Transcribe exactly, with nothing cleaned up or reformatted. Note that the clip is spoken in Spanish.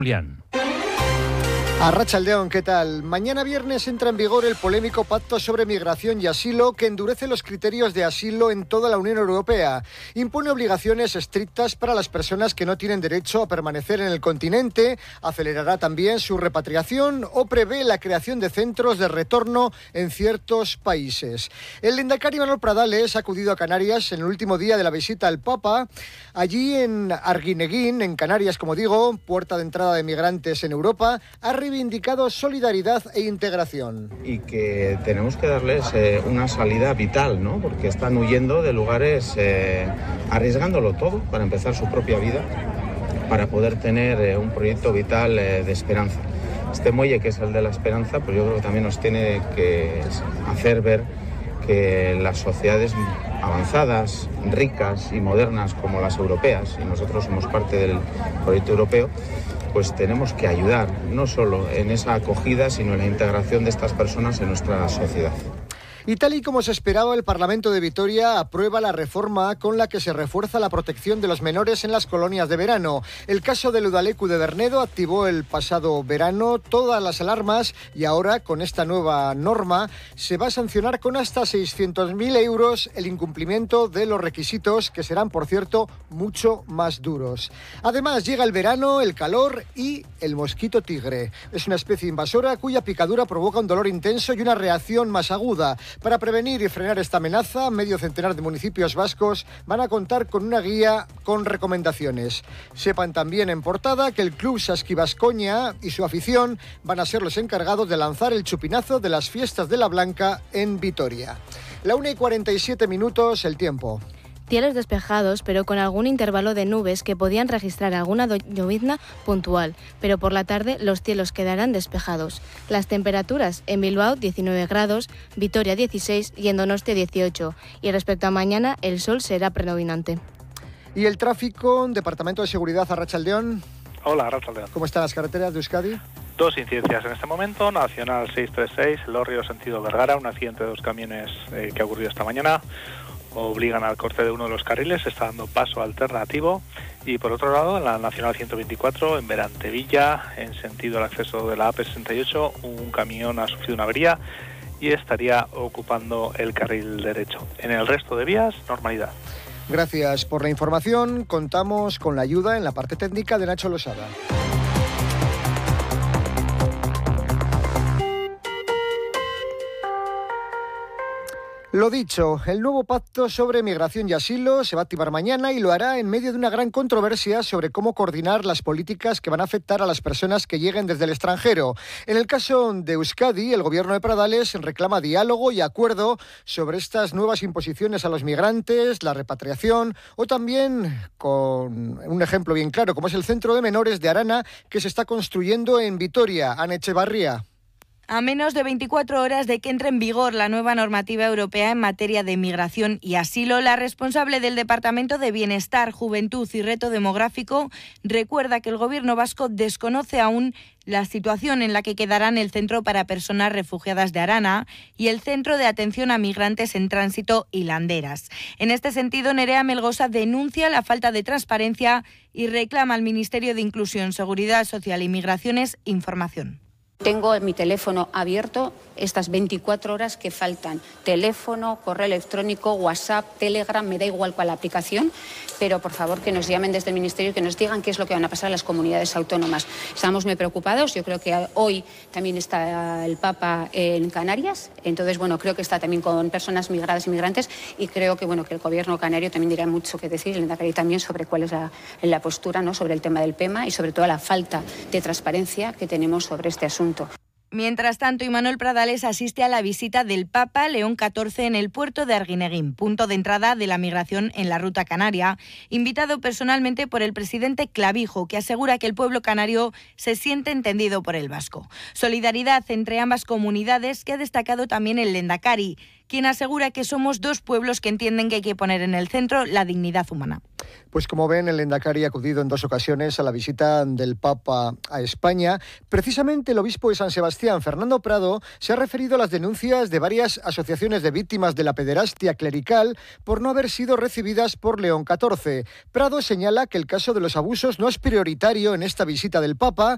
Julián. Arratsaldeon, ¿qué tal? Mañana viernes entra en vigor el polémico Pacto sobre Migración y Asilo que endurece los criterios de asilo en toda la Unión Europea. Impone obligaciones estrictas para las personas que no tienen derecho a permanecer en el continente, acelerará también su repatriación o prevé la creación de centros de retorno en ciertos países. El lehendakari Imanol Pradales ha acudido a Canarias en el último día de la visita al Papa. Allí en Arguineguín, en Canarias, como digo, puerta de entrada de migrantes en Europa, ha reivindicado solidaridad e integración. Y que tenemos que darles eh, una salida vital, ¿no? Porque están huyendo de lugares, eh, arriesgándolo todo para empezar su propia vida, para poder tener eh, un proyecto vital eh, de esperanza. Este muelle, que es el de la esperanza, pues yo creo que también nos tiene que hacer ver que las sociedades avanzadas, ricas y modernas como las europeas, y nosotros somos parte del proyecto europeo, pues tenemos que ayudar, no solo en esa acogida, sino en la integración de estas personas en nuestra sociedad. Y tal y como se esperaba, el Parlamento de Vitoria aprueba la reforma con la que se refuerza la protección de los menores en las colonias de verano. El caso del Udalecu de Bernedo activó el pasado verano todas las alarmas y ahora, con esta nueva norma, se va a sancionar con hasta seiscientos mil euros el incumplimiento de los requisitos, que serán, por cierto, mucho más duros. Además, llega el verano, el calor y el mosquito tigre. Es una especie invasora cuya picadura provoca un dolor intenso y una reacción más aguda. Para prevenir y frenar esta amenaza, medio centenar de municipios vascos van a contar con una guía con recomendaciones. Sepan también en portada que el Club Saski Baskonia y su afición van a ser los encargados de lanzar el chupinazo de las fiestas de la Blanca en Vitoria. La una y cuarenta y siete minutos, el tiempo. Cielos despejados, pero con algún intervalo de nubes que podían registrar alguna llovizna puntual, pero por la tarde los cielos quedarán despejados. Las temperaturas en Bilbao diecinueve grados, Vitoria dieciséis y en Donostia dieciocho. Y respecto a mañana, el sol será predominante. ¿Y el tráfico? Departamento de Seguridad, Arratsaldeon. Hola, Arratsaldeon. ¿Cómo están las carreteras de Euskadi? Dos incidencias en este momento. Nacional seiscientos treinta y seis, Lorrio sentido Vergara, un accidente de dos camiones eh, que ha ocurrido esta mañana. Obligan al corte de uno de los carriles, está dando paso alternativo. Y por otro lado, en la Nacional ciento veinticuatro, en Berantevilla, en sentido al acceso de la A P sesenta y ocho, un camión ha sufrido una avería y estaría ocupando el carril derecho. En el resto de vías, normalidad. Gracias por la información. Contamos con la ayuda en la parte técnica de Nacho Losada. Lo dicho, el nuevo pacto sobre migración y asilo se va a activar mañana y lo hará en medio de una gran controversia sobre cómo coordinar las políticas que van a afectar a las personas que lleguen desde el extranjero. En el caso de Euskadi, el gobierno de Pradales reclama diálogo y acuerdo sobre estas nuevas imposiciones a los migrantes, la repatriación o también con un ejemplo bien claro, como es el centro de menores de Arana que se está construyendo en Vitoria, Ana Echevarría. A menos de veinticuatro horas de que entre en vigor la nueva normativa europea en materia de migración y asilo, la responsable del Departamento de Bienestar, Juventud y Reto Demográfico recuerda que el Gobierno vasco desconoce aún la situación en la que quedarán el Centro para Personas Refugiadas de Arana y el Centro de Atención a Migrantes en Tránsito y Landeras. En este sentido, Nerea Melgosa denuncia la falta de transparencia y reclama al Ministerio de Inclusión, Seguridad Social y Migraciones información. Tengo mi teléfono abierto estas veinticuatro horas que faltan. Teléfono, correo electrónico, WhatsApp, Telegram, me da igual cuál aplicación, pero por favor que nos llamen desde el Ministerio y que nos digan qué es lo que van a pasar a las comunidades autónomas. Estamos muy preocupados, yo creo que hoy también está el Papa en Canarias, entonces bueno, creo que está también con personas migradas y migrantes y creo que bueno que el Gobierno canario también dirá mucho que decir, el Lehendakari también sobre cuál es la, la postura, ¿no?, sobre el tema del P E M A y sobre todo la falta de transparencia que tenemos sobre este asunto. Mientras tanto, Imanol Pradales asiste a la visita del Papa León catorce en el puerto de Arguineguín, punto de entrada de la migración en la ruta canaria, invitado personalmente por el presidente Clavijo, que asegura que el pueblo canario se siente entendido por el vasco. Solidaridad entre ambas comunidades que ha destacado también el Lehendakari, quien asegura que somos dos pueblos que entienden que hay que poner en el centro la dignidad humana. Pues como ven, el Lehendakari ha acudido en dos ocasiones a la visita del Papa a España. Precisamente el obispo de San Sebastián, Fernando Prado, se ha referido a las denuncias de varias asociaciones de víctimas de la pederastia clerical por no haber sido recibidas por León catorce. Prado señala que el caso de los abusos no es prioritario en esta visita del Papa